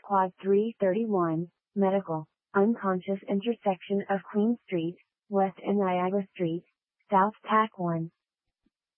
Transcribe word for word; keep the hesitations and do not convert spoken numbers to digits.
Quad three thirty-one, Medical, unconscious intersection of Queen Street, West and Niagara Street, South Tack one.